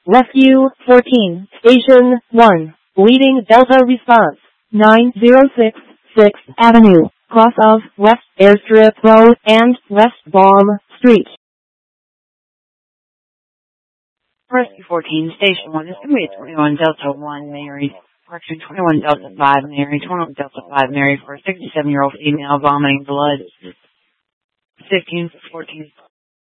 Rescue 14, Station 1, leading Delta response, 906 6th Avenue, cross of West Airstrip Road and West Baum Street. Rescue 14, Station 1, this is going to be a 21 Delta 1 Mary, correction, 21 Delta 5 Mary, 21 Delta 5 Mary for a 67-year-old female vomiting blood, 15 14